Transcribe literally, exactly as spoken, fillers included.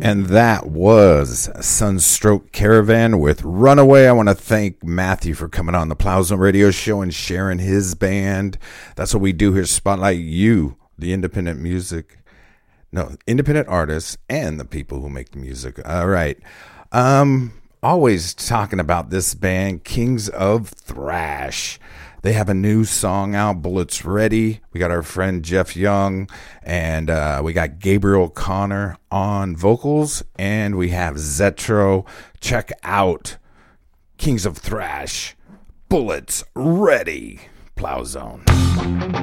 And that was Sunstroke Caravan with Runaway. I want to thank Matthew for coming on the Plow Zone Radio Show and sharing his band. That's what we do here, spotlight you, the independent music, no, independent artists and the people who make the music. All right. Um, always talking about this band, Kings of Thrash. They have a new song out, Bullets Ready. We got our friend Jeff Young, and uh, we got Gabriel Connor on vocals, and we have Zetro. Check out Kings of Thrash, Bullets Ready, Plow Zone.